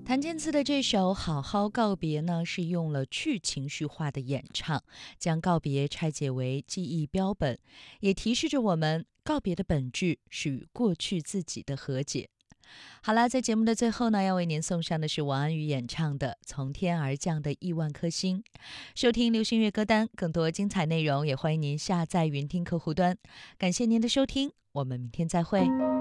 谭健次的这首《好好告别》呢，是用了去情绪化的演唱，将告别拆解为记忆标本，也提示着我们告别的本质是与过去自己的和解。好啦，在节目的最后呢，要为您送上的是王安宇演唱的《从天而降的亿万颗星》。收听流行乐歌单，更多精彩内容也欢迎您下载云听客户端。感谢您的收听，我们明天再会。